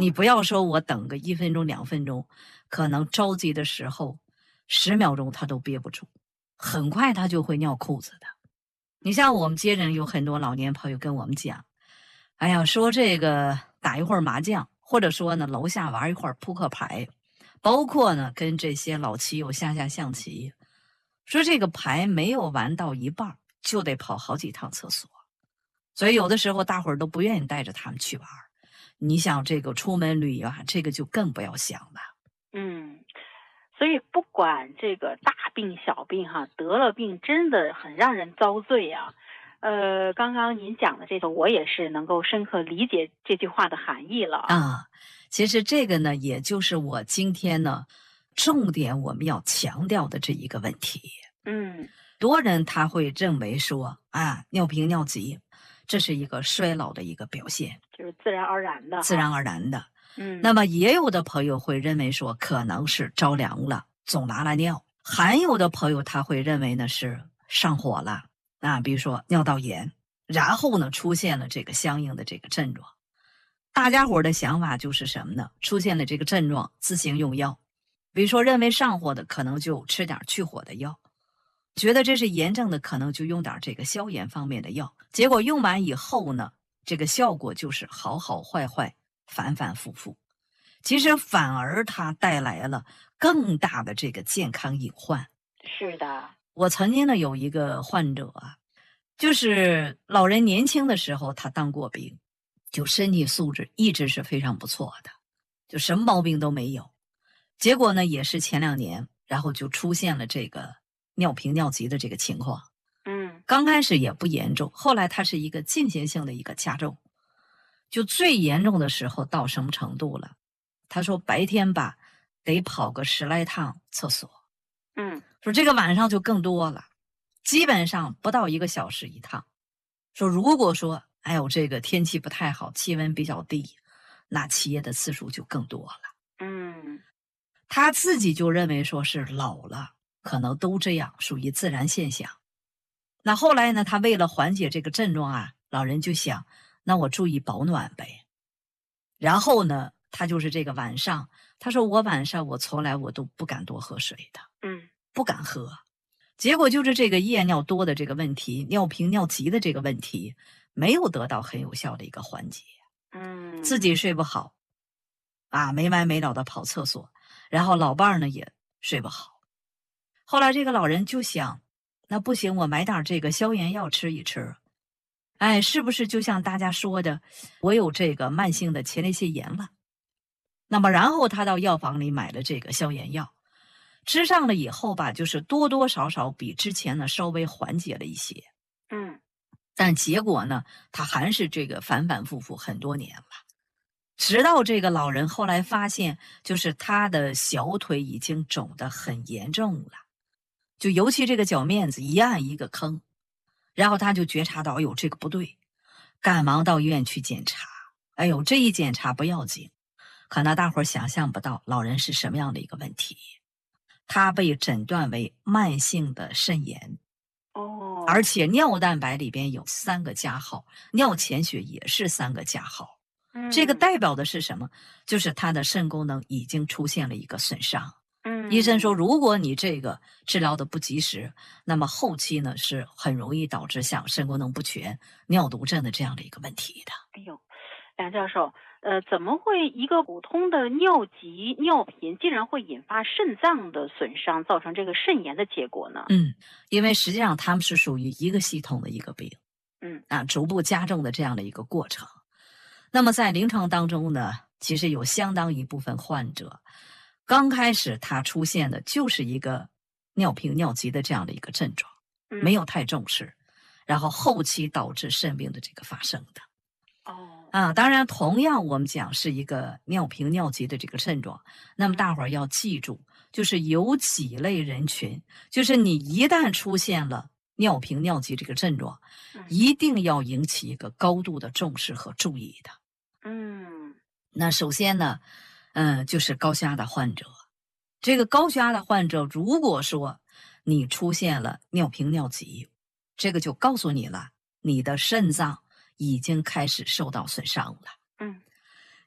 你不要说我等个1分钟、2分钟，可能着急的时候10秒钟他都憋不住，很快他就会尿裤子的。你像我们接人有很多老年朋友跟我们讲，哎呀，说这个打一会儿麻将，或者说呢楼下玩一会儿扑克牌，包括呢跟这些老棋友下象棋，说这个牌没有玩到一半就得跑好几趟厕所，所以有的时候大伙儿都不愿意带着他们去玩。你想这个出门旅游啊，这个就更不要想了。 所以不管这个大病小病哈，得了病真的很让人遭罪啊。刚刚您讲的这个，我也是能够深刻理解这句话的含义了啊。其实这个呢，也就是我今天呢，重点我们要强调的这一个问题。多人他会认为说啊，尿频尿急，这是一个衰老的一个表现， 就是自然而然的。 自然而然的。那么也有的朋友会认为说，可能是着凉了，总拿来尿；还有的朋友他会认为呢是上火了啊，比如说尿道炎，然后呢出现了这个相应的这个症状。大家伙的想法就是什么呢？出现了这个症状，自行用药，比如说认为上火的，可能就吃点去火的药；觉得这是炎症的，可能就用点这个消炎方面的药。结果用完以后呢，这个效果就是好好坏坏，反反复复。其实反而它带来了更大的这个健康隐患。 是的。 我曾经呢有一个患者啊，就是老人年轻的时候他当过兵，就身体素质一直是非常不错的，就什么毛病都没有。结果呢也是前2年，然后就出现了这个尿频尿急的这个情况。刚开始也不严重，后来它是一个进行性的一个加重。就最严重的时候到什么程度了？他说白天吧得跑个10来趟厕所。说这个晚上就更多了，基本上不到1个小时一趟。说如果说哎呦这个天气不太好，气温比较低，那起夜的次数就更多了。他自己就认为说是老了，可能都这样，属于自然现象。那后来呢，他为了缓解这个症状啊，老人就想，那我注意保暖呗。然后呢，他就是这个晚上，他说我晚上我从来我都不敢多喝水的，不敢喝。结果就是这个夜尿多的这个问题，尿频尿急的这个问题，没有得到很有效的一个缓解。自己睡不好，啊，没完没了的跑厕所，然后老伴儿呢也睡不好。后来这个老人就想，那不行，我买点这个消炎药吃一吃。哎，是不是就像大家说的，我有这个慢性的前列腺炎了？那么然后他到药房里买了这个消炎药，吃上了以后吧，就是多多少少比之前呢稍微缓解了一些。但结果呢，他还是这个反反复复很多年了。直到这个老人后来发现，就是他的小腿已经肿得很严重了，就尤其这个脚面子一按一个坑，然后他就觉察到，哎呦，这个不对，赶忙到医院去检查。哎呦，这一检查不要紧，可能大伙儿想象不到老人是什么样的一个问题。他被诊断为慢性的肾炎。而且尿蛋白里边有3个加号，尿潜血也是3个加号。这个代表的是什么？就是他的肾功能已经出现了一个损伤。医生说，如果你这个治疗的不及时，那么后期呢是很容易导致像肾功能不全、尿毒症的这样的一个问题的。 哎呦，梁教授，怎么会一个普通的尿急、尿频竟然会引发肾脏的损伤，造成这个肾炎的结果呢？ 因为实际上他们是属于一个系统的一个病，逐步加重的这样的一个过程。那么在临床当中呢，其实有相当一部分患者，刚开始他出现的就是一个尿频尿急的这样的一个症状，没有太重视，然后后期导致肾病的这个发生的。当然同样我们讲是一个尿频尿急的这个症状，那么大伙儿要记住，就是有几类人群，就是你一旦出现了尿频尿急这个症状，一定要引起一个高度的重视和注意的。那首先呢，就是高血压的患者。这个高血压的患者，如果说你出现了尿频尿急，这个就告诉你了，你的肾脏已经开始受到损伤了。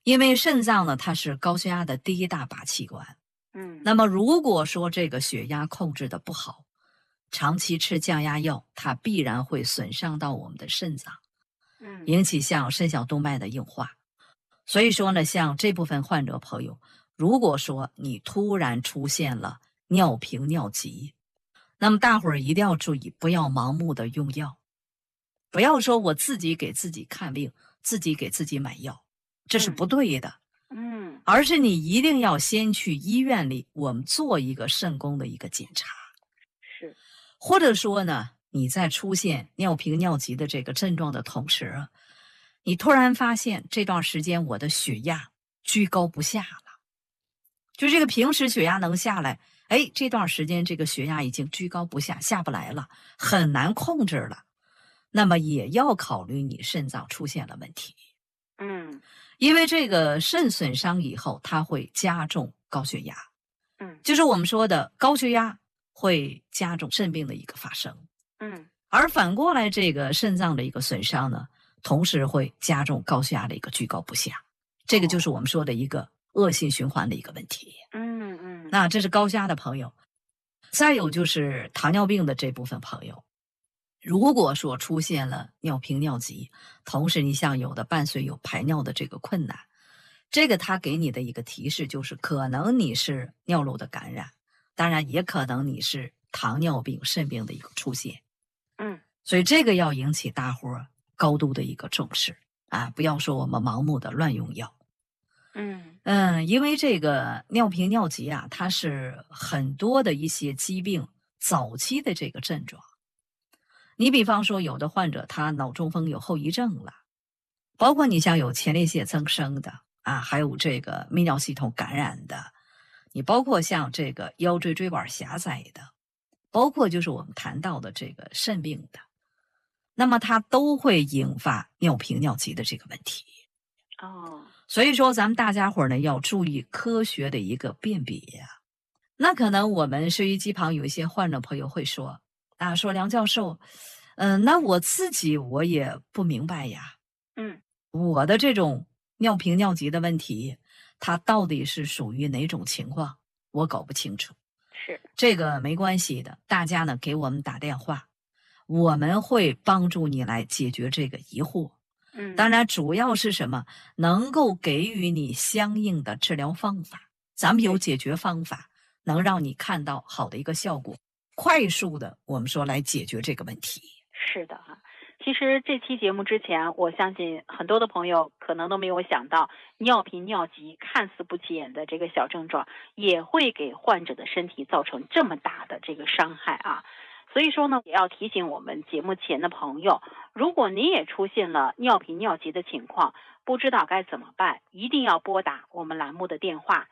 因为肾脏呢，它是高血压的第一大把器官。那么如果说这个血压控制的不好，长期吃降压药，它必然会损伤到我们的肾脏，引起像肾小动脉的硬化。所以说呢，像这部分患者朋友，如果说你突然出现了尿频尿急，那么大伙儿一定要注意，不要盲目的用药，不要说我自己给自己看病，自己给自己买药，这是不对的。而是你一定要先去医院里，我们做一个肾功的一个检查。 是， 或者说呢，你在出现尿频尿急的这个症状的同时，你突然发现这段时间我的血压居高不下了，就这个平时血压能下来，这段时间这个血压已经居高不下，下不来了，很难控制了，那么也要考虑你肾脏出现了问题。因为这个肾损伤以后，它会加重高血压。就是我们说的高血压会加重肾病的一个发生。而反过来，这个肾脏的一个损伤呢，同时会加重高血压的一个居高不下。这个就是我们说的一个恶性循环的一个问题。那这是高血压的朋友。再有就是糖尿病的这部分朋友，如果说出现了尿频尿急，同时你像有的伴随有排尿的这个困难，这个他给你的一个提示就是可能你是尿路的感染，当然也可能你是糖尿病肾病的一个出现。所以这个要引起大伙儿高度的一个重视啊，不要说我们盲目的乱用药。因为这个尿频尿急啊，它是很多的一些疾病早期的这个症状。你比方说有的患者他脑中风有后遗症了，包括你像有前列腺增生的啊，还有这个泌尿系统感染的，你包括像这个腰椎椎管狭窄的，包括就是我们谈到的这个肾病的，那么它都会引发尿频尿急的这个问题。所以说咱们大家伙呢要注意科学的一个辨别呀。那可能我们收音机旁有一些患者朋友会说啊，说梁教授，那我自己我也不明白呀。我的这种尿频尿急的问题，它到底是属于哪种情况，我搞不清楚。 是， 这个没关系的，大家呢给我们打电话，我们会帮助你来解决这个疑惑。当然主要是什么，能够给予你相应的治疗方法，咱们有解决方法，能让你看到好的一个效果，快速的我们说来解决这个问题。 是的哈，其实这期节目之前，我相信很多的朋友可能都没有想到，尿频尿急看似不起眼的这个小症状，也会给患者的身体造成这么大的这个伤害啊。所以说呢，也要提醒我们节目前的朋友，如果您也出现了尿频尿急的情况，不知道该怎么办，一定要拨打我们栏目的电话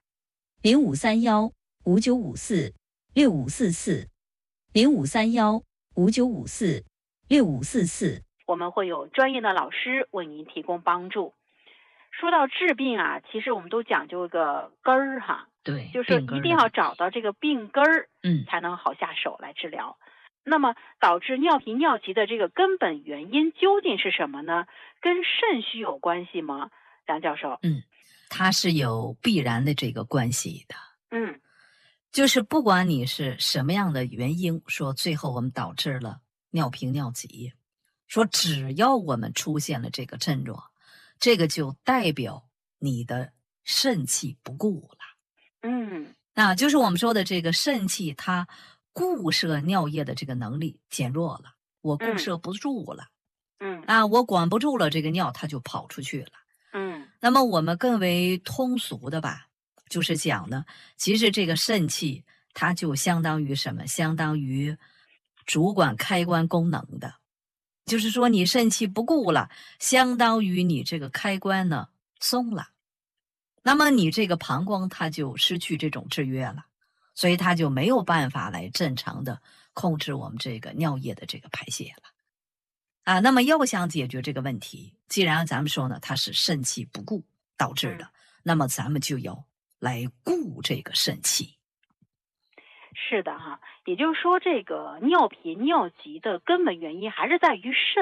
0531-5954-6544，0531-5954-6544， 我们会有专业的老师为您提供帮助。说到治病啊，其实我们都讲究个根儿哈， 对， 就是一定要找到这个病根儿，才能好下手来治疗。那么导致尿频尿急的这个根本原因究竟是什么呢？跟肾虚有关系吗？梁教授？ 它是有必然的这个关系的。就是不管你是什么样的原因，说最后我们导致了尿频尿急，说只要我们出现了这个症状，这个就代表你的肾气不顾了。那就是我们说的这个肾气，它固摄尿液的这个能力减弱了，我固摄不住了。我管不住了，这个尿它就跑出去了。那么我们更为通俗的吧，就是讲呢，其实这个肾气它就相当于什么？相当于主管开关功能的，就是说你肾气不顾了，相当于你这个开关呢松了，那么你这个膀胱它就失去这种制约了，所以它就没有办法来正常的控制我们这个尿液的这个排泄了。那么要想解决这个问题，既然咱们说呢，它是肾气不顾导致的，那么咱们就要来固这个肾气。 是的哈，也就是说这个尿频尿急的根本原因还是在于肾。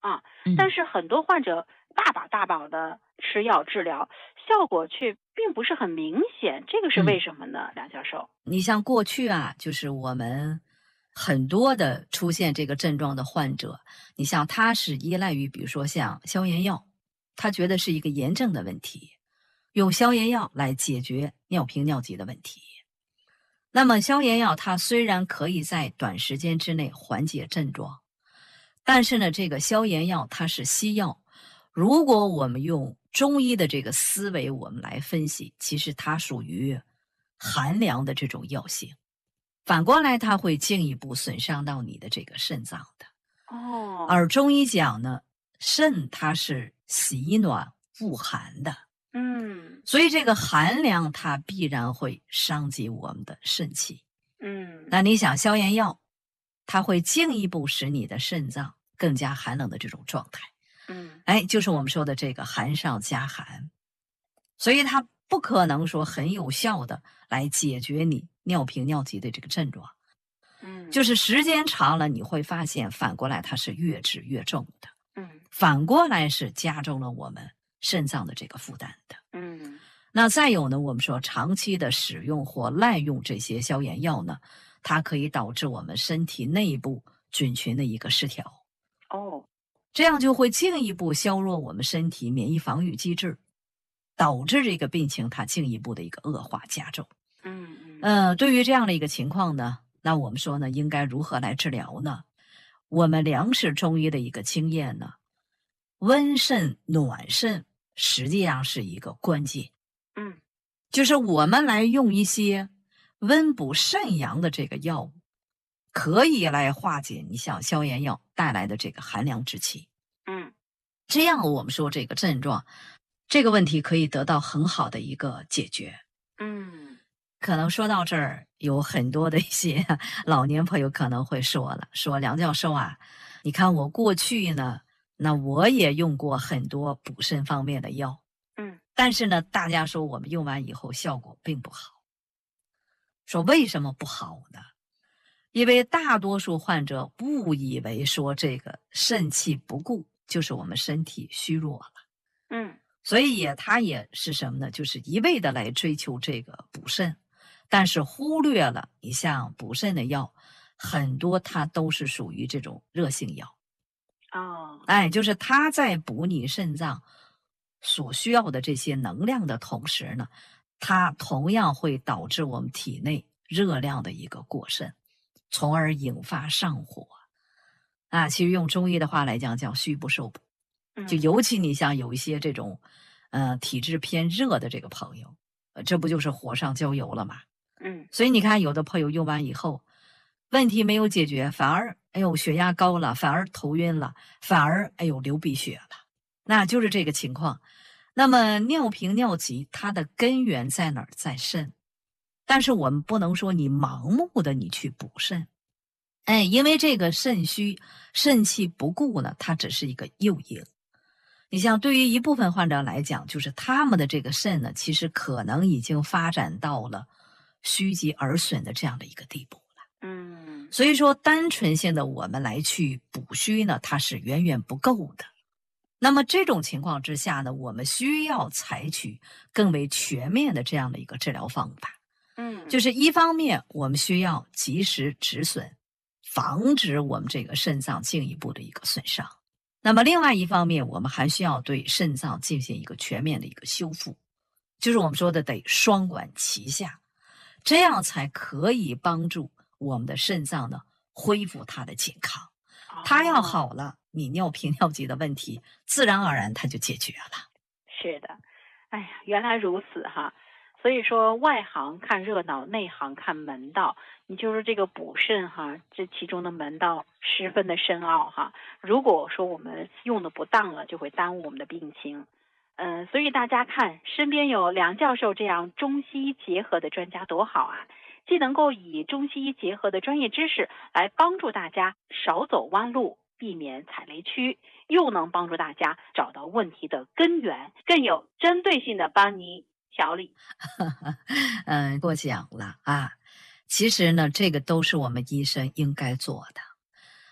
啊。但是很多患者大把的吃药治疗，效果却并不是很明显，这个是为什么呢？梁教授？ 你像过去啊，就是我们很多的出现这个症状的患者，你像他是依赖于比如说像消炎药，他觉得是一个炎症的问题，用消炎药来解决尿频尿急的问题。那么消炎药它虽然可以在短时间之内缓解症状，但是呢，这个消炎药它是西药，如果我们用中医的这个思维我们来分析，其实它属于寒凉的这种药性，反过来它会进一步损伤到你的这个肾脏的。而中医讲呢，肾它是喜暖恶寒的，所以这个寒凉它必然会伤及我们的肾气。那你想消炎药，它会进一步使你的肾脏更加寒冷的这种状态。就是我们说的这个寒上加寒，所以它不可能说很有效的来解决你尿频尿急的这个症状。就是时间长了，你会发现反过来它是越治越重的。反过来是加重了我们肾脏的这个负担的。那再有呢，我们说长期的使用或滥用这些消炎药呢，它可以导致我们身体内部菌群的一个失调。这样就会进一步削弱我们身体免疫防御机制，导致这个病情它进一步的一个恶化加重。对于这样的一个情况呢，那我们说呢，应该如何来治疗呢？我们梁氏中医的一个经验呢，温肾暖肾实际上是一个关键。就是我们来用一些温补肾阳的这个药物，可以来化解你像消炎药带来的这个寒凉之气。这样我们说这个症状，这个问题可以得到很好的一个解决。可能说到这儿，有很多的一些老年朋友可能会说了，说梁教授啊，你看我过去呢，那我也用过很多补肾方面的药，但是呢，大家说我们用完以后效果并不好。说为什么不好呢？因为大多数患者误以为说这个肾气不固就是我们身体虚弱了。所以他也是什么呢？就是一味的来追求这个补肾，但是忽略了你像补肾的药，很多它都是属于这种热性药。就是它在补你肾脏所需要的这些能量的同时呢，它同样会导致我们体内热量的一个过剩，从而引发上火。其实用中医的话来讲，叫虚不受补。就尤其你像有一些这种体质偏热的这个朋友，这不就是火上浇油了吗？所以你看有的朋友用完以后问题没有解决，反而血压高了，反而头晕了，反而流鼻血了，那就是这个情况。那么尿频尿急它的根源在哪儿？在肾。但是我们不能说你盲目的你去补肾，因为这个肾虚肾气不固呢，它只是一个诱因。你像对于一部分患者来讲，就是他们的这个肾呢，其实可能已经发展到了虚极而损的这样的一个地步了。所以说单纯性的我们来去补虚呢，它是远远不够的。那么这种情况之下呢，我们需要采取更为全面的这样的一个治疗方法。就是一方面我们需要及时止损，防止我们这个肾脏进一步的一个损伤。那么另外一方面，我们还需要对肾脏进行一个全面的一个修复，就是我们说的得双管齐下，这样才可以帮助我们的肾脏呢恢复它的健康。它要好了，你尿频尿急的问题自然而然它就解决了。 是的，原来如此哈。所以说外行看热闹，内行看门道。你就是这个补肾哈，这其中的门道十分的深奥哈。如果说我们用的不当了，就会耽误我们的病情。所以大家看身边有梁教授这样中西医结合的专家多好啊！既能够以中西医结合的专业知识来帮助大家少走弯路，避免踩雷区，又能帮助大家找到问题的根源，更有针对性的帮你调理。 过奖了啊！其实呢，这个都是我们医生应该做的。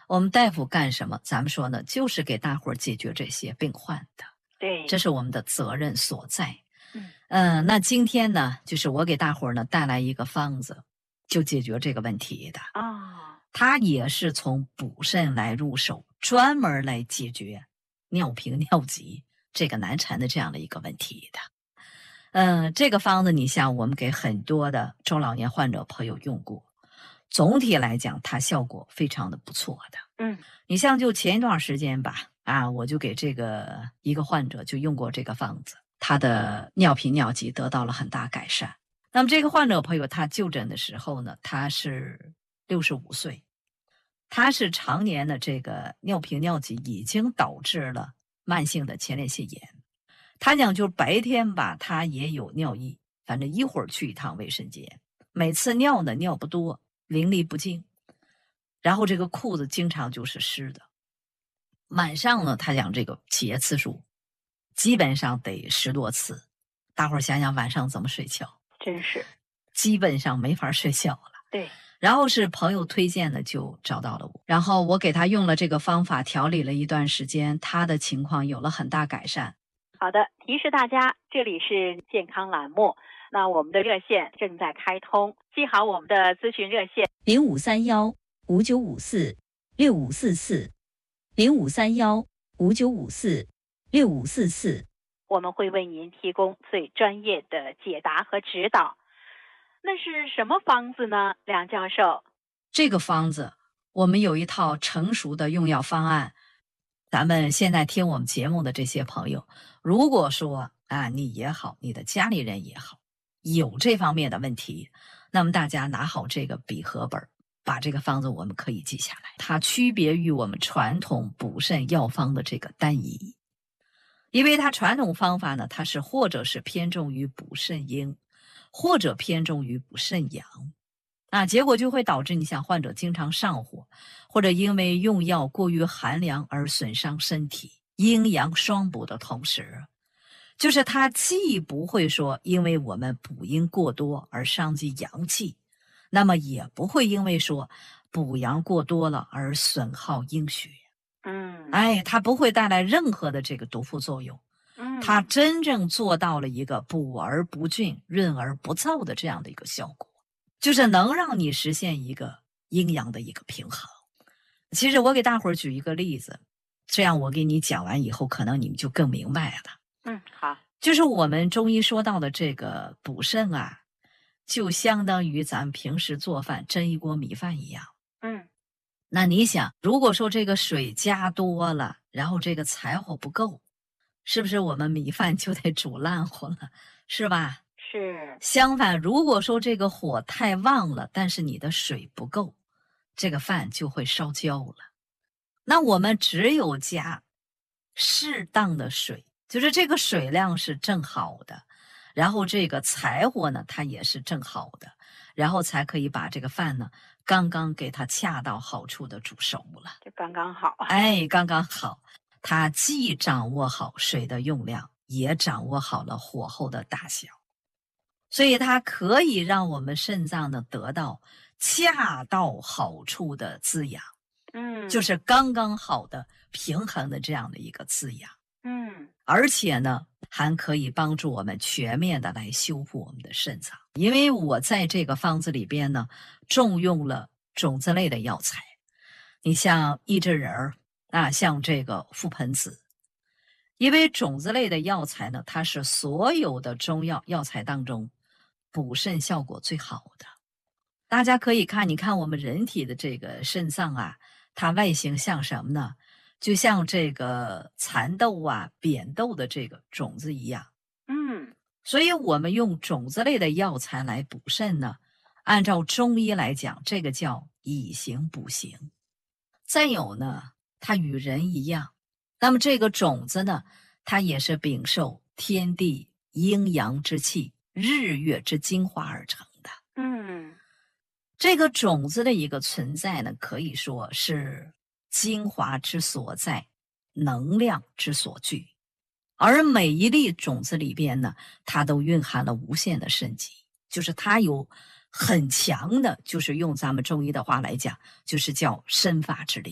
我们大夫干什么？咱们说呢，就是给大伙儿解决这些病患的， 对， 这是我们的责任所在。 嗯， 那今天呢，就是我给大伙儿呢带来一个方子，就解决这个问题的。它也是从补肾来入手，专门来解决尿频尿急这个难缠的这样的一个问题的。这个方子你像我们给很多的中老年患者朋友用过，总体来讲它效果非常的不错的。你像就前一段时间吧，我就给这个一个患者就用过这个方子，他的尿频尿急得到了很大改善。那么这个患者朋友他就诊的时候呢，他是65岁，他是常年的这个尿频尿急已经导致了慢性的前列腺炎。他讲就是白天吧，他也有尿意，反正一会儿去一趟卫生间，每次尿呢尿不多，淋漓不尽，然后这个裤子经常就是湿的。晚上呢，他讲这个起夜次数基本上得10多次，大伙儿想想晚上怎么睡觉？ 真是， 基本上没法睡觉了。 对。 然后是朋友推荐的，就找到了我，然后我给他用了这个方法调理了一段时间，他的情况有了很大改善。 好的，提示大家，这里是健康栏目，那我们的热线正在开通，记好我们的咨询热线 0531-5954-6544，0531-5954-6544， 我们会为您提供最专业的解答和指导。那是什么方子呢，梁教授？ 这个方子我们有一套成熟的用药方案，咱们现在听我们节目的这些朋友，如果说你也好，你的家里人也好，有这方面的问题，那么大家拿好这个笔和本，把这个方子我们可以记下来。它区别于我们传统补肾药方的这个单一，因为它传统方法呢，它是或者是偏重于补肾阴，或者偏重于补肾阳。结果就会导致你像患者经常上火，或者因为用药过于寒凉而损伤身体，阴阳双补的同时，就是它既不会说因为我们补阴过多而伤及阳气，那么也不会因为说补阳过多了而损耗阴血。它不会带来任何的这个毒副作用。它真正做到了一个补而不峻、润而不燥的这样的一个效果，就是能让你实现一个阴阳的一个平衡。其实我给大伙儿举一个例子，这样我给你讲完以后，可能你们就更明白了。 好， 就是我们中医说到的这个补肾就相当于咱们平时做饭蒸一锅米饭一样。那你想，如果说这个水加多了，然后这个柴火不够，是不是我们米饭就得煮烂乎了，是吧？ 是。 相反，如果说这个火太旺了，但是你的水不够，这个饭就会烧焦了。那我们只有加适当的水，就是这个水量是正好的，然后这个柴火呢，它也是正好的，然后才可以把这个饭呢刚刚给它恰到好处的煮熟了， 就刚刚好。 刚刚好。它既掌握好水的用量，也掌握好了火候的大小，所以它可以让我们肾脏呢得到恰到好处的滋养，就是刚刚好的平衡的这样的一个滋养。而且呢，还可以帮助我们全面的来修复我们的肾脏。因为我在这个方子里边呢，重用了种子类的药材，你像益智仁儿像这个覆盆子，因为种子类的药材呢，它是所有的中药药材当中补肾效果最好的。大家可以看，你看我们人体的这个肾脏它外形像什么呢？就像这个蚕豆扁豆的这个种子一样。所以我们用种子类的药材来补肾呢，按照中医来讲，这个叫以形补形。再有呢，它与人一样，那么这个种子呢，它也是禀受天地阴阳之气、日月之精华而成的。这个种子的一个存在呢，可以说是精华之所在，能量之所聚。而每一粒种子里边呢，它都蕴含了无限的肾气，就是它有很强的，就是用咱们中医的话来讲，就是叫生发之力。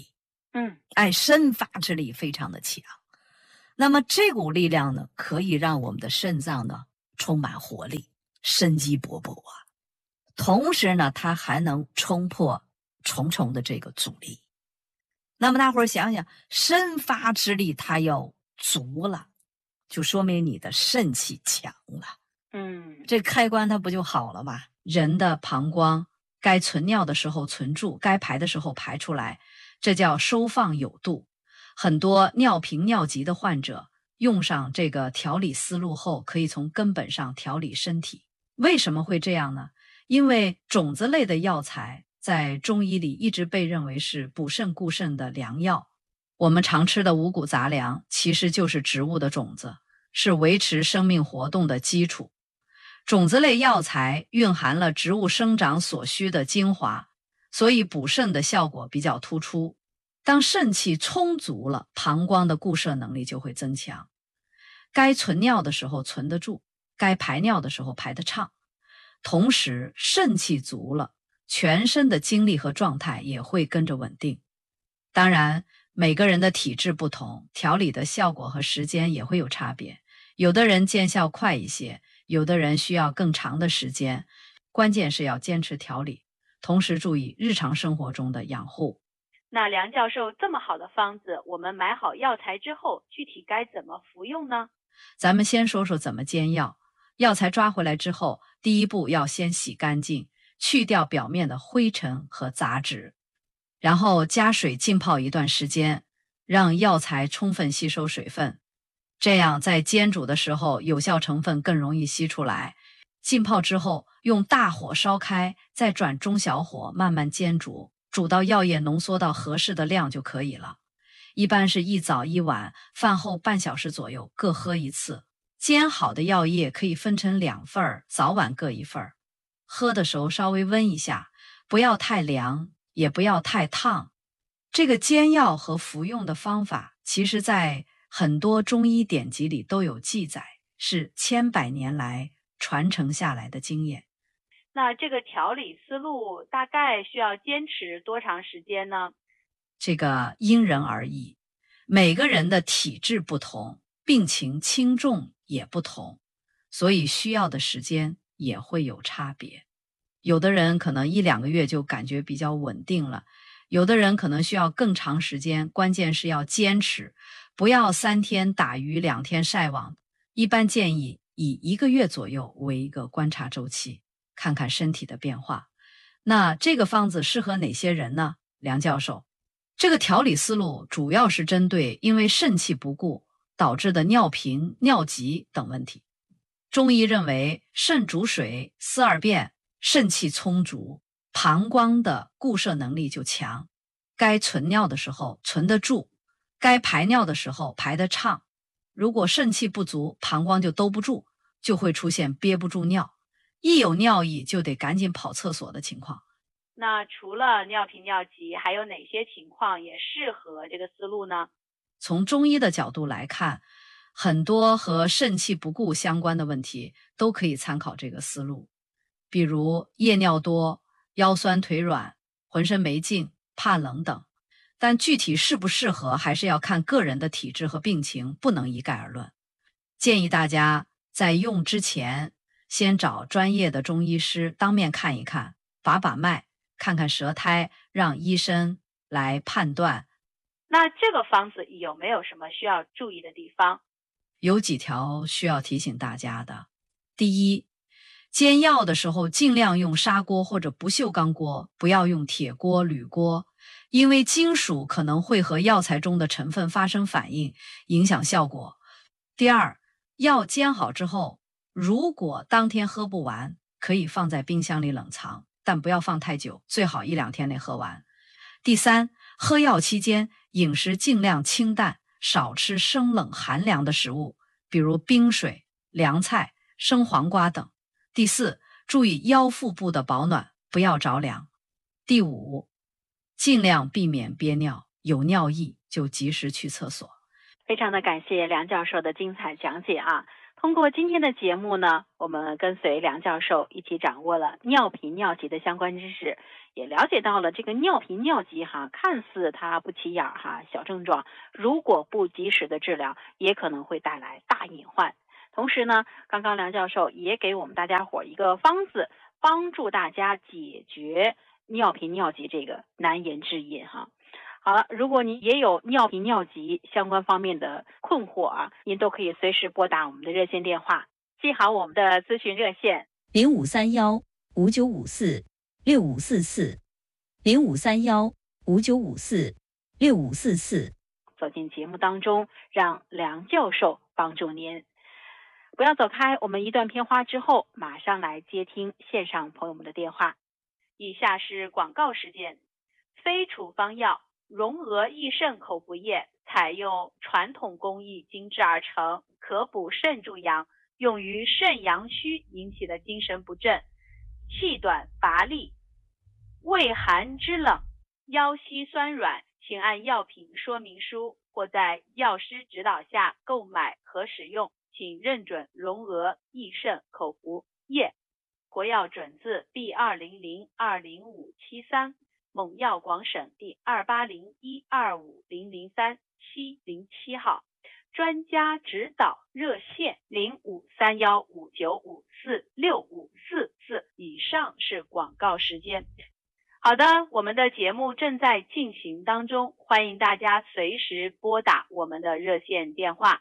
生发之力非常的强。那么这股力量呢，可以让我们的肾脏呢充满活力，生机勃勃啊。同时呢，它还能冲破重重的这个阻力。那么大伙儿想想，生发之力它要足了，就说明你的肾气强了。这开关它不就好了吗？人的膀胱该存尿的时候存住，该排的时候排出来，这叫收放有度。很多尿频尿急的患者用上这个调理思路后，可以从根本上调理身体。为什么会这样呢？因为种子类的药材在中医里一直被认为是补肾固肾的良药。我们常吃的五谷杂粮其实就是植物的种子，是维持生命活动的基础。种子类药材蕴含了植物生长所需的精华，所以补肾的效果比较突出。当肾气充足了，膀胱的固摄能力就会增强，该存尿的时候存得住，该排尿的时候排得畅。同时肾气足了，全身的精力和状态也会跟着稳定。当然每个人的体质不同，调理的效果和时间也会有差别，有的人见效快一些，有的人需要更长的时间。关键是要坚持调理，同时注意日常生活中的养护。 那梁教授，这么好的方子，我们买好药材之后，具体该怎么服用呢？ 咱们先说说怎么煎药。药材抓回来之后，第一步要先洗干净，去掉表面的灰尘和杂质，然后加水浸泡一段时间，让药材充分吸收水分，这样在煎煮的时候有效成分更容易吸出来。浸泡之后用大火烧开，再转中小火慢慢煎煮，煮到药液浓缩到合适的量就可以了。一般是一早一晚，饭后半小时左右各喝一次。煎好的药液可以分成2份，早晚各1份。喝的时候稍微温一下，不要太凉，也不要太烫。这个煎药和服用的方法，其实在很多中医典籍里都有记载，是千百年来传承下来的经验。 那这个调理思路大概需要坚持多长时间呢？ 这个因人而异，每个人的体质不同，病情轻重也不同，所以需要的时间也会有差别。有的人可能1-2个月就感觉比较稳定了，有的人可能需要更长时间，关键是要坚持，不要3天打鱼2天晒网。一般建议以1个月左右为一个观察周期，看看身体的变化。那这个方子适合哪些人呢？梁教授，这个调理思路主要是针对因为肾气不固导致的尿频、尿急等问题。中医认为肾主水，司二便，肾气充足，膀胱的固摄能力就强，该存尿的时候存得住，该排尿的时候排得畅。如果肾气不足，膀胱就兜不住，就会出现憋不住尿，一有尿意就得赶紧跑厕所的情况。 那除了尿频尿急，还有哪些情况也适合这个思路呢？ 从中医的角度来看，很多和肾气不固相关的问题都可以参考这个思路，比如夜尿多、腰酸腿软、浑身没劲、怕冷等。但具体适不适合还是要看个人的体质和病情，不能一概而论。建议大家在用之前先找专业的中医师当面看一看，把把脉，看看舌苔，让医生来判断。 那这个方子有没有什么需要注意的地方？ 有几条需要提醒大家的。第一，煎药的时候尽量用砂锅或者不锈钢锅，不要用铁锅、铝锅，因为金属可能会和药材中的成分发生反应，影响效果。第二，药煎好之后，如果当天喝不完，可以放在冰箱里冷藏，但不要放太久，最好1-2天内喝完。第三，喝药期间饮食尽量清淡，少吃生冷寒凉的食物，比如冰水、凉菜、生黄瓜等。第四，注意腰腹部的保暖，不要着凉。第五，尽量避免憋尿，有尿意就及时去厕所。 非常的感谢梁教授的精彩讲解啊！ 通过今天的节目呢，我们跟随梁教授一起掌握了尿频尿急的相关知识，也了解到了这个尿频尿急看似它不起眼小症状，如果不及时的治疗，也可能会带来大隐患。同时呢，刚刚梁教授也给我们大家伙一个方子，帮助大家解决尿频尿急这个难言之隐好了，如果您也有尿频尿急相关方面的困惑您都可以随时拨打我们的热线电话，记好我们的咨询热线 0531-5954-6544，0531-5954-6544， 走进节目当中，让梁教授帮助您。不要走开，我们一段片花之后，马上来接听线上朋友们的电话。以下是广告时间。非处方药溶额益肾口服液采用传统工艺精制而成，可补肾助阳，用于肾阳虚引起的精神不振、气短乏力、畏寒肢冷、腰膝酸软，请按药品说明书或在药师指导下购买和使用，请认准溶额益肾口服液。国药准字 B200-20573，蒙药广省第280125003-707号，专家指导热线053159546544。以上是广告时间。好的，我们的节目正在进行当中，欢迎大家随时拨打我们的热线电话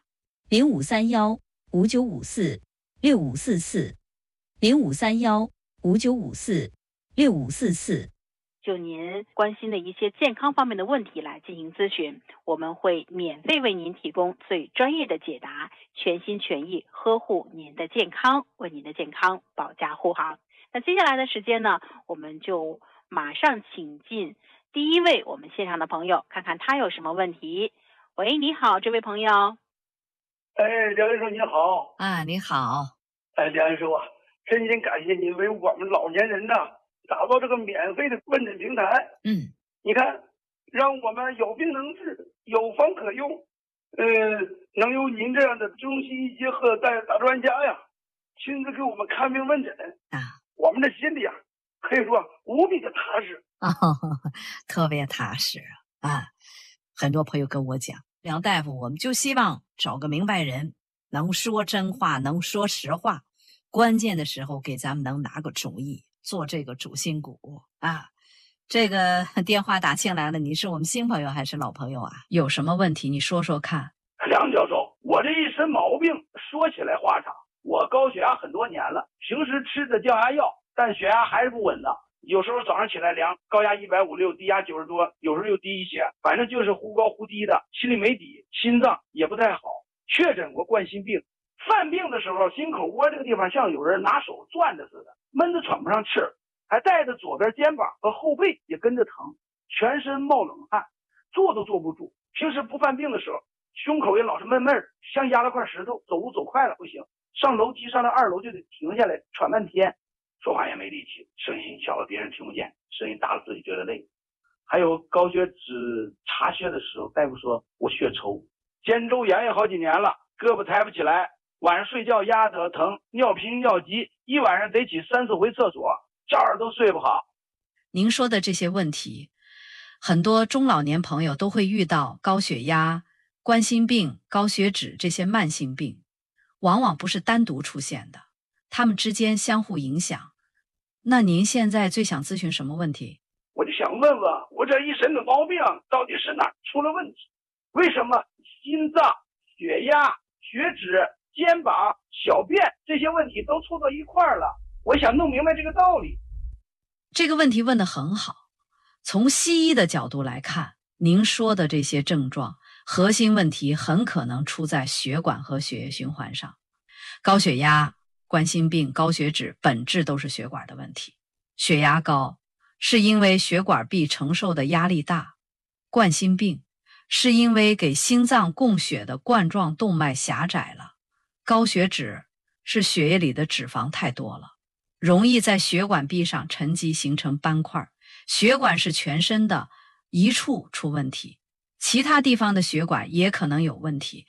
0531-5954-6544，0531-5954-6544。 就您关心的一些健康方面的问题来进行咨询，我们会免费为您提供最专业的解答，全心全意呵护您的健康，为您的健康保驾护航。那接下来的时间呢，我们就马上请进第一位我们线上的朋友，看看他有什么问题。喂，你好，这位朋友。 梁教授你好。 你好。 梁教授真心感谢您为我们老年人打造这个免费的问诊平台。你看，让我们有病能治，有方可用。能有您这样的中西医结合的大专家亲自给我们看病问诊我们的心里可以说无比的踏实特别踏实很多朋友跟我讲，梁大夫，我们就希望找个明白人，能说真话，能说实话，关键的时候给咱们能拿个主意，做这个主心骨这个电话打进来了，你是我们新朋友还是老朋友有什么问题你说说看。 梁教授，我这一身毛病说起来话长，我高血压很多年了，平时吃的降压药，但血压还是不稳的，有时候早上起来量高压156，低压90多，有时候又低一些，反正就是忽高忽低的，心里没底，心脏也不太好，确诊过冠心病。犯病的时候，心口窝这个地方像有人拿手攥着似的，闷得喘不上气儿，还带着左边肩膀和后背也跟着疼，全身冒冷汗，坐都坐不住。平时不犯病的时候，胸口也老是闷闷，像压了块石头，走路走快了不行，上楼梯上到2楼就得停下来喘半天，说话也没力气，声音小了别人听不见，声音大了自己觉得累。还有高血脂查血的时候，大夫说我血稠，肩周炎也好几年了，胳膊抬不起来，晚上睡觉压得疼，尿频尿急，一晚上得起3、4回厕所，觉儿都睡不好。 您说的这些问题，很多中老年朋友都会遇到，高血压、冠心病、高血脂这些慢性病，往往不是单独出现的，它们之间相互影响。那您现在最想咨询什么问题？ 我就想问问，我这一身的毛病到底是哪儿出了问题？为什么心脏、血压、血脂、肩膀、小便这些问题都凑到一块儿了？我想弄明白这个道理。 这个问题问得很好。从西医的角度来看，您说的这些症状，核心问题很可能出在血管和血液循环上。高血压、冠心病、高血脂本质都是血管的问题。血压高是因为血管壁承受的压力大，冠心病是因为给心脏供血的冠状动脉狭窄了，高血脂是血液里的脂肪太多了，容易在血管壁上沉积形成斑块。血管是全身的一处出问题，其他地方的血管也可能有问题，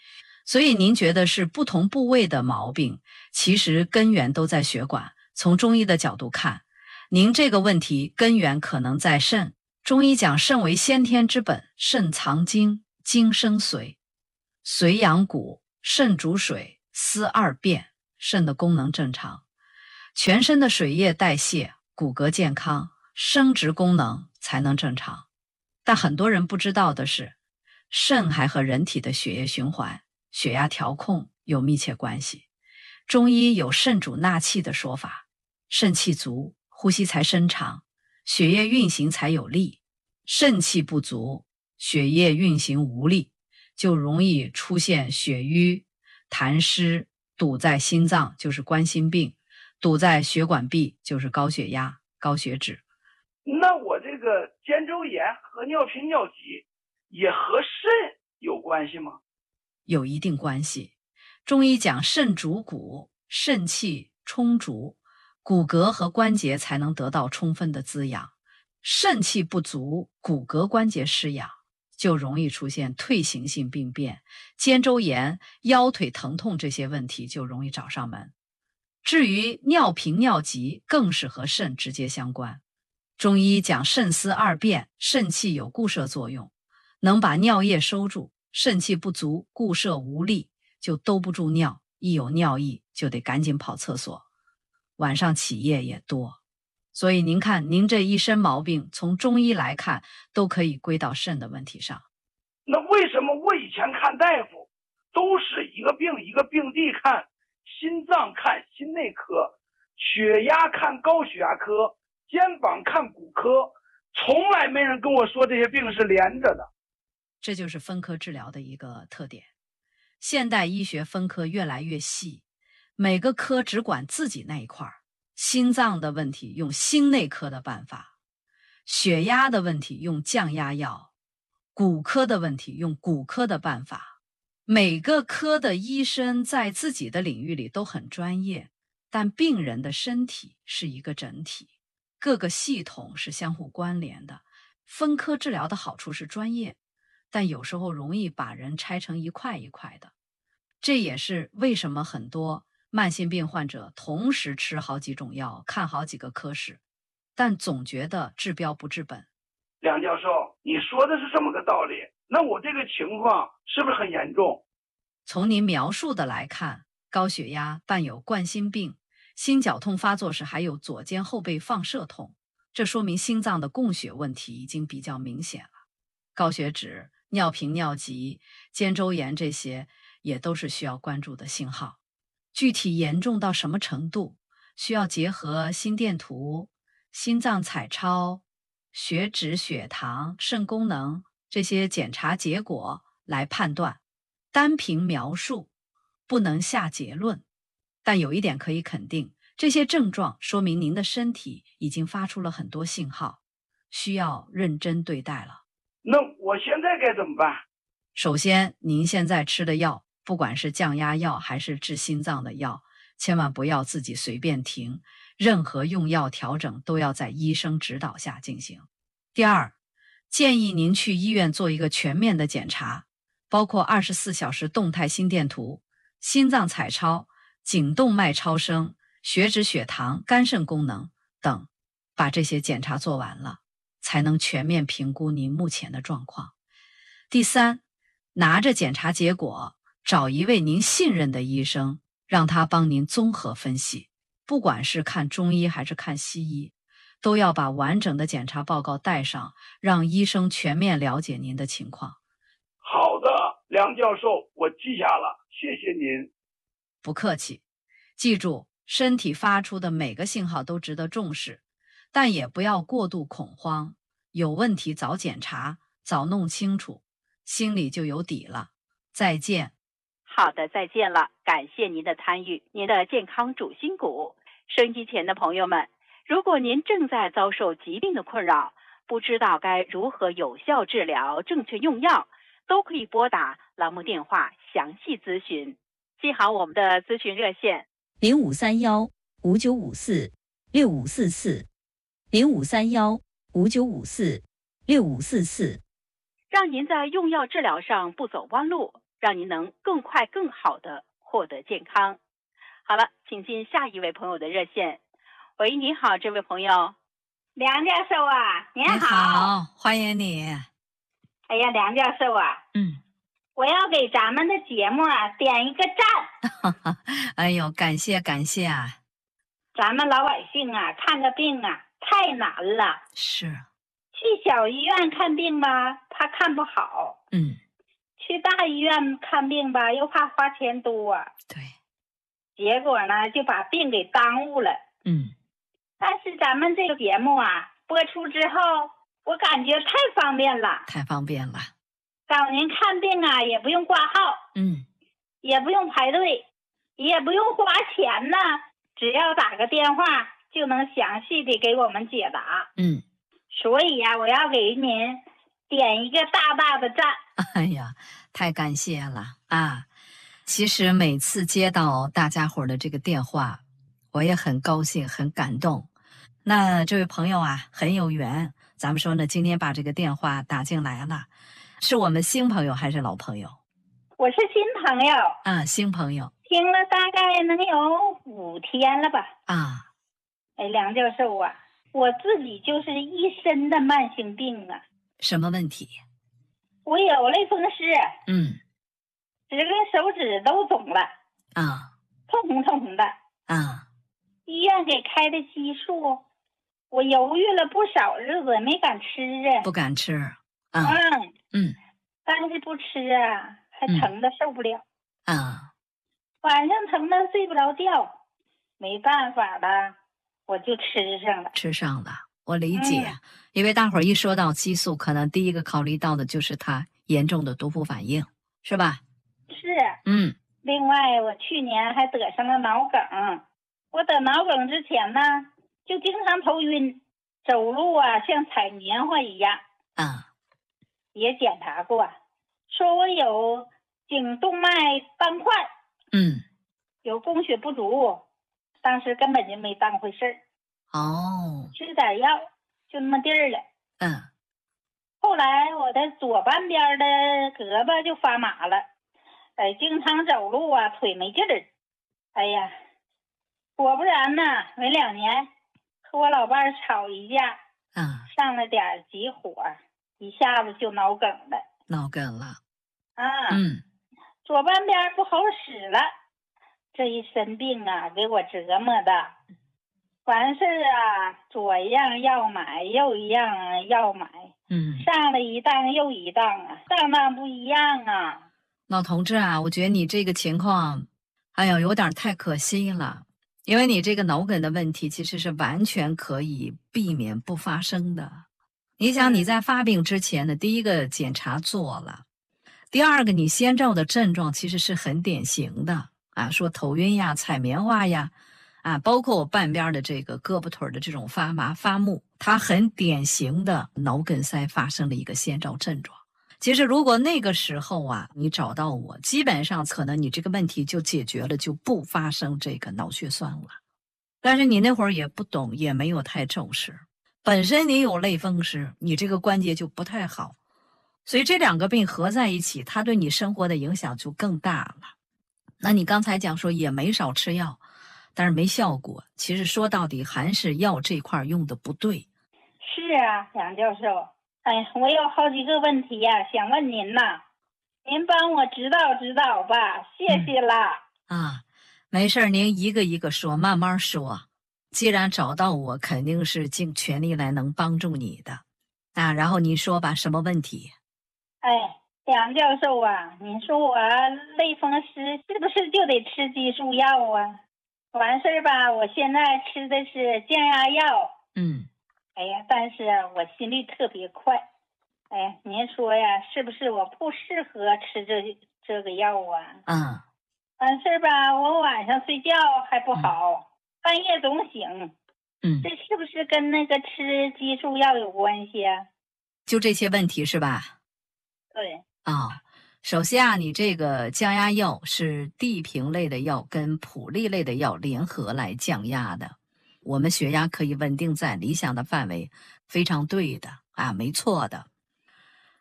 所以您觉得是不同部位的毛病，其实根源都在血管。从中医的角度看，您这个问题根源可能在肾。中医讲肾为先天之本，肾藏精，精生髓，髓养骨，肾主水，司二便，肾的功能正常，全身的水液代谢，骨骼健康，生殖功能才能正常。但很多人不知道的是，肾还和人体的血液循环、血压调控有密切关系。中医有肾主纳气的说法，肾气足，呼吸才深长，血液运行才有力。肾气不足，血液运行无力，就容易出现血瘀、痰湿，堵在心脏就是冠心病，堵在血管壁就是高血压、高血脂。 那我这个肩周炎和尿频尿急也和肾有关系吗？ 有一定关系。中医讲肾主骨，肾气充足，骨骼和关节才能得到充分的滋养。肾气不足，骨骼关节失养，就容易出现退行性病变，肩周炎、腰腿疼痛这些问题就容易找上门。至于尿频尿急，更是和肾直接相关。中医讲肾司二便，肾气有固摄作用，能把尿液收住，肾气不足，固摄无力，就兜不住尿，一有尿意就得赶紧跑厕所，晚上起夜也多。所以您看，您这一身毛病，从中医来看，都可以归到肾的问题上。 那为什么我以前看大夫都是一个病一个病地看，心脏看心内科，血压看高血压科，肩膀看骨科，从来没人跟我说这些病是连着的？ 这就是分科治疗的一个特点。现代医学分科越来越细，每个科只管自己那一块儿。心脏的问题用心内科的办法，血压的问题用降压药，骨科的问题用骨科的办法。每个科的医生在自己的领域里都很专业，但病人的身体是一个整体，各个系统是相互关联的。分科治疗的好处是专业，但有时候容易把人拆成一块一块的。这也是为什么很多慢性病患者同时吃好几种药，看好几个科室，但总觉得治标不治本。 梁教授，你说的是这么个道理，那我这个情况是不是很严重？ 从您描述的来看，高血压伴有冠心病，心绞痛发作时还有左肩后背放射痛，这说明心脏的供血问题已经比较明显了。高血脂、尿频尿急、肩周炎这些也都是需要关注的信号。具体严重到什么程度，需要结合心电图、心脏彩超、血脂、血糖、肾功能这些检查结果来判断。单凭描述不能下结论，但有一点可以肯定，这些症状说明您的身体已经发出了很多信号，需要认真对待了。 那我现在该怎么办？ 首先，您现在吃的药，不管是降压药还是治心脏的药，千万不要自己随便停，任何用药调整都要在医生指导下进行。第二，建议您去医院做一个全面的检查，包括24小时动态心电图、心脏彩超、颈动脉超声、血脂、血糖、肝肾功能等，把这些检查做完了，才能全面评估您目前的状况。第三，拿着检查结果，找一位您信任的医生，让他帮您综合分析，不管是看中医还是看西医，都要把完整的检查报告带上，让医生全面了解您的情况。 好的，梁教授，我记下了，谢谢您。 不客气。记住，身体发出的每个信号都值得重视，但也不要过度恐慌，有问题早检查，早弄清楚，心里就有底了。再见。 好的，再见了，感谢您的参与，您的健康主心骨。收音机前的朋友们，如果您正在遭受疾病的困扰，不知道该如何有效治疗、正确用药，都可以拨打栏目电话详细咨询。记好我们的咨询热线 0531-5954-6544，0531-5954-6544， 让您在用药治疗上不走弯路， 让您能更快更好的获得健康。好了，请进下一位朋友的热线。喂，你好，这位朋友。 梁教授啊，您你好，欢迎你。 哎呀，梁教授啊，我要给咱们的节目啊点一个赞。 哎呦，感谢感谢啊！ 咱们老百姓啊，看个病啊太难了。 是。 去小医院看病吧，怕看不好。去大医院看病吧，又怕花钱多。 对。 结果呢，就把病给耽误了。但是咱们这个节目啊播出之后，我感觉太方便了。 太方便了。 找您看病啊，也不用挂号，也不用排队，也不用花钱呢，只要打个电话就能详细的给我们解答。所以呀，我要给您点一个大大的赞。 哎呀，太感谢了啊！其实每次接到大家伙的这个电话，我也很高兴，很感动。那这位朋友啊，很有缘，咱们说呢，今天把这个电话打进来了，是我们新朋友还是老朋友？ 我是新朋友啊，新朋友， 听了大概能有5天了吧。 啊， 哎，梁教授啊，我自己就是一身的慢性病啊。 什么问题？ 我有类风湿，10根手指都肿了啊， 痛红痛红的啊。 医院给开的激素，我犹豫了不少日子，没敢吃啊。 不敢吃啊。 但是不吃啊，还疼的受不了啊。 晚上疼的睡不着觉，没办法了，我就吃上了。 吃上了，我理解。因为大伙儿一说到激素，可能第一个考虑到的就是它严重的毒副反应，是吧？ 是。另外，我去年还得上了脑梗。我得脑梗之前呢，就经常头晕，走路啊像踩棉花一样。也检查过，说我有颈动脉斑块。有供血不足，当时根本就没当回事儿。吃点药就那么地儿了。后来我的左半边的胳膊就发麻了，经常走路啊腿没劲儿。哎呀，果不然呢，没2年和我老伴儿吵一架，上了点急火，一下子就脑梗了。 脑梗了。 左半边不好使了，这一身病啊给我折磨的，完事啊左一样要买，右一样要买，上了一当又一当啊，当当不一样啊。 老同志啊，我觉得你这个情况，哎呀，有点太可惜了。因为你这个脑梗的问题其实是完全可以避免不发生的。你想你在发病之前的第一个检查做了，第二个你先兆的症状其实是很典型的啊，说头晕呀、踩棉花呀，啊，包括我半边的这个胳膊腿的这种发麻发木，它很典型的脑梗塞发生了一个先兆症状。其实如果那个时候啊，你找到我，基本上可能你这个问题就解决了，就不发生这个脑血栓了。但是你那会儿也不懂，也没有太重视，本身你有类风湿，你这个关节就不太好，所以这2个病合在一起，它对你生活的影响就更大了。那你刚才讲说也没少吃药，但是没效果，其实说到底还是药这块用的不对。 是啊，杨教授，哎，我有好几个问题呀，想问您呐，您帮我指导指导吧，谢谢啦。 没事，您一个一个说，慢慢说。既然找到我，肯定是尽全力来能帮助你的啊。然后你说吧，什么问题？ 杨教授啊，您说我类风湿是不是就得吃激素药啊？完事儿吧，我现在吃的是降压药。但是我心率特别快。您说呀，是不是我不适合吃这个药啊？完事儿吧，我晚上睡觉还不好，半夜总醒。这是不是跟那个吃激素药有关系啊？ 就这些问题是吧？ 对。 首先啊，你这个降压药是地平类的药跟普利类的药联合来降压的，我们血压可以稳定在理想的范围，非常对的啊，没错的。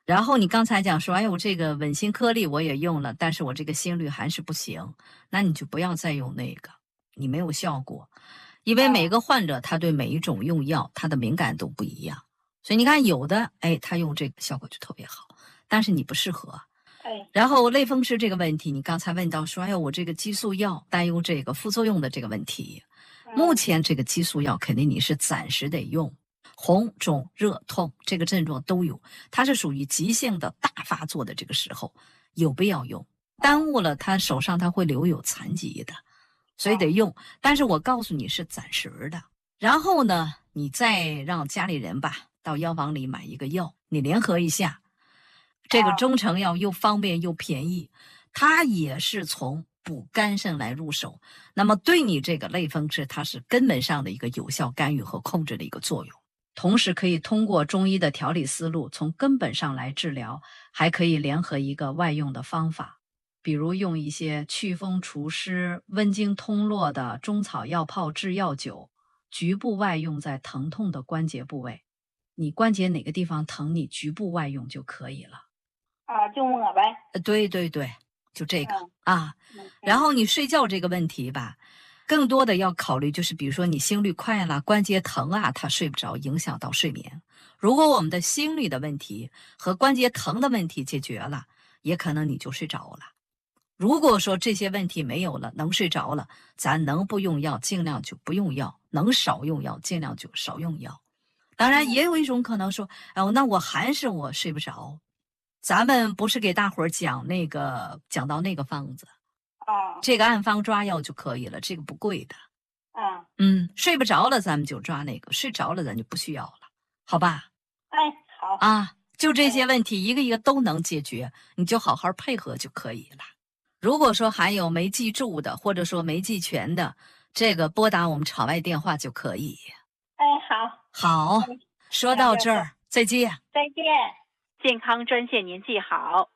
然后你刚才讲说，哎，我这个稳心颗粒我也用了，但是我这个心率还是不行，那你就不要再用那个，你没有效果。因为每个患者他对每一种用药他的敏感度不一样，所以你看有的他用这个效果就特别好，但是你不适合。然后类风湿这个问题，你刚才问到说，哎呦，我这个激素药担忧这个副作用的这个问题，目前这个激素药肯定你是暂时得用，红肿热痛这个症状都有，它是属于急性的大发作的这个时候有必要用，耽误了他手上他会留有残疾的，所以得用。但是我告诉你是暂时的。然后呢，你再让家里人吧到药房里买一个药，你联合一下，这个中成药又方便又便宜，它也是从补肝肾来入手，那么对你这个类风湿它是根本上的一个有效干预和控制的一个作用，同时可以通过中医的调理思路从根本上来治疗，还可以联合一个外用的方法，比如用一些祛风除湿温经通络的中草药泡制药酒，局部外用在疼痛的关节部位，你关节哪个地方疼你局部外用就可以了就抹呗。 对对对，就这个然后你睡觉这个问题吧，更多的要考虑就是比如说你心率快了，关节疼啊，它睡不着，影响到睡眠。如果我们的心率的问题和关节疼的问题解决了，也可能你就睡着了。如果说这些问题没有了，能睡着了，咱能不用药尽量就不用药，能少用药尽量就少用药。当然也有一种可能说，那我还是我睡不着，咱们不是给大伙儿讲到那个方子这个按方抓药就可以了，这个不贵的睡不着了咱们就抓那个，睡着了咱就不需要了，好吧？ 好就这些问题一个一个都能解决，你就好好配合就可以了。如果说还有没记住的，或者说没记全的，这个拨打我们场外电话就可以。好，说到这儿，再见。 再见。 健康专线您记好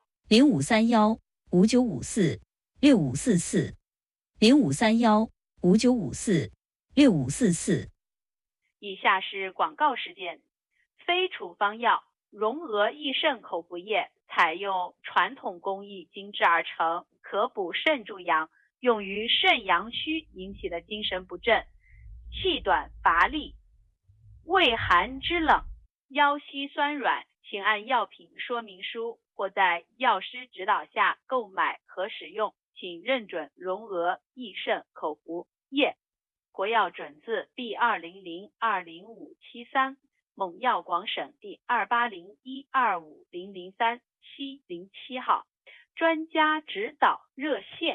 053159546544 053159546544。 以下是广告时间。非处方药荣额益肾口服液采用传统工艺精制而成，可补肾助阳，用于肾阳虚引起的精神不振、气短乏力、畏寒肢冷、腰膝酸软，请按药品说明书或在药师指导下购买和使用，请认准荣额益肾口服液。国药准字 B200-20573，蒙药广省第280125003-707号，专家指导热线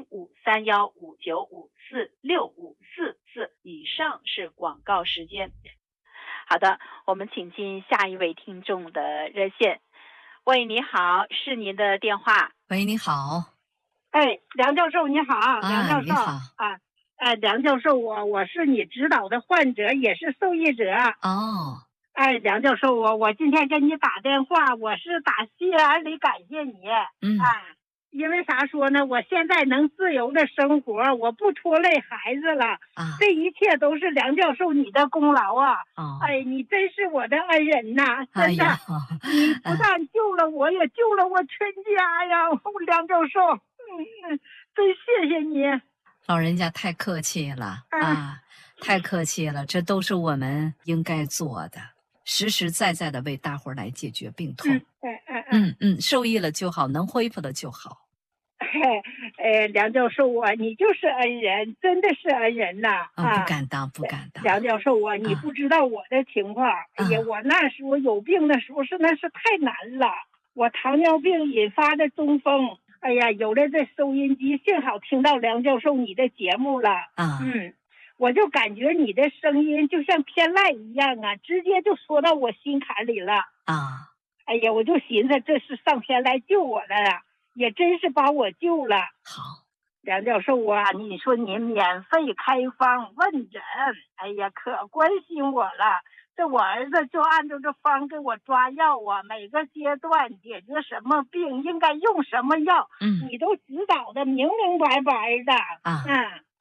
053159546544。以上是广告时间。好的，我们请进下一位听众的热线。喂，你好，是您的电话。 喂，你好。 梁教授你好。梁教授你好梁教授，我是你指导的患者，也是受益者。梁教授，我今天跟你打电话，我是打心眼里感谢你。因为啥说呢？我现在能自由的生活，我不拖累孩子了。这一切都是梁教授你的功劳啊！你真是我的恩人呐！真的，你不但救了我，也救了我全家呀！梁教授，真谢谢你。 老人家太客气了太客气了，这都是我们应该做的，实实在在的为大伙儿来解决病痛。受益了就好，能恢复了就好。 梁教授你就是恩人，真的是恩人呐！ 不敢当。 梁教授你不知道我的情况。我那时候有病的时候那是太难了，我糖尿病引发的中风。有了这收音机，幸好听到梁教授你的节目了。我就感觉你的声音就像天籁一样直接就说到我心坎里了。我就寻思这是上天来救我的，也真是把我救了。 好， 梁教授你说您免费开方问诊，可关心我了。这我儿子就按照这方给我抓药每个阶段解决什么病应该用什么药，你都指导的明明白白的。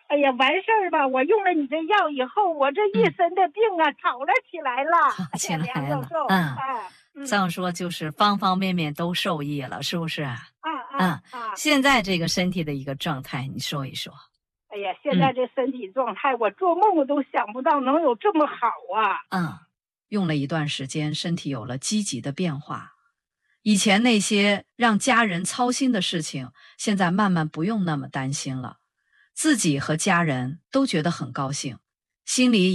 哎呀，完事儿吧！我用了你这药以后，我这一身的病啊，好了起来了。 好起来了。这样说就是方方面面都受益了，是不是？现在这个身体的一个状态，你说一说。 哎呀，现在这身体状态，我做梦我都想不到能有这么好啊！ 用了一段时间，身体有了积极的变化。以前那些让家人操心的事情，现在慢慢不用那么担心了，自己和家人都觉得很高兴，心里